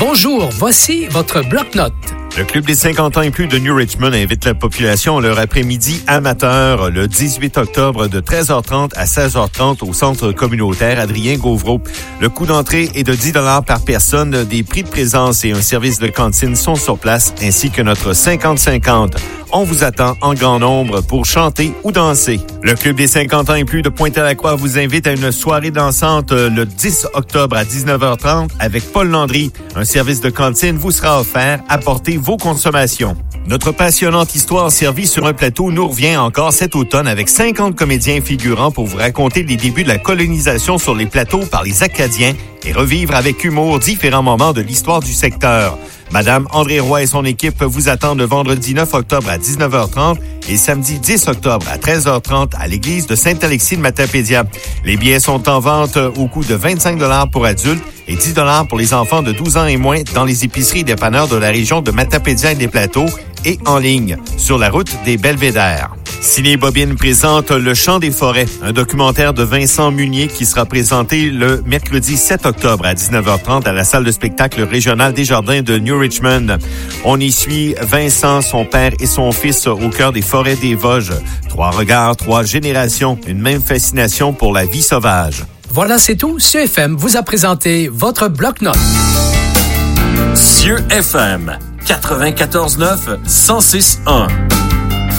Bonjour, voici votre bloc-notes. Le Club des 50 ans et plus de New Richmond invite la population à leur après-midi amateur le 18 octobre de 13h30 à 16h30 au centre communautaire Adrien Gauvreau. Le coût d'entrée est de 10 $ par personne. Des prix de présence et un service de cantine sont sur place, ainsi que notre 50-50. On vous attend en grand nombre pour chanter ou danser. Le Club des 50 ans et plus de Pointe-à-la-Croix vous invite à une soirée dansante le 10 octobre à 19h30 avec Paul Landry. Un service de cantine vous sera offert. Apportez vos consommations. Notre passionnante histoire servie sur un plateau nous revient encore cet automne avec 50 comédiens figurants pour vous raconter les débuts de la colonisation sur les plateaux par les Acadiens et revivre avec humour différents moments de l'histoire du secteur. Madame André Roy et son équipe vous attendent le vendredi 9 octobre à 19h30 et samedi 10 octobre à 13h30 à l'église de Saint-Alexis de Matapédia. Les billets sont en vente au coût de 25 $ pour adultes et 10 $ pour les enfants de 12 ans et moins dans les épiceries et dépanneurs de la région de Matapédia et des Plateaux et en ligne sur la route des Belvédères. Ciné Bobine présente Le Chant des forêts, un documentaire de Vincent Munier qui sera présenté le mercredi 7 octobre à 19h30 à la salle de spectacle régionale des Jardins de New Richmond. On y suit Vincent, son père et son fils au cœur des forêts des Vosges. 3 regards, 3 générations, une même fascination pour la vie sauvage. Voilà, c'est tout. Cieux FM vous a présenté votre bloc-notes. Cieux FM 94.9 106.1